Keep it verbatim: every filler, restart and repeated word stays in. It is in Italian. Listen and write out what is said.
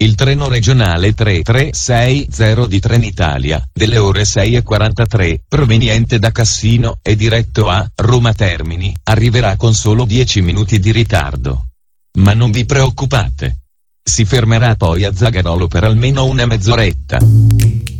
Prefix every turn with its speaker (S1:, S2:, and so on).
S1: Il treno regionale tre tre sei zero di Trenitalia, delle ore sei e quarantatré, proveniente da Cassino e diretto a Roma Termini, arriverà con solo dieci minuti di ritardo. Ma non vi preoccupate. Si fermerà poi a Zagarolo per almeno una mezz'oretta.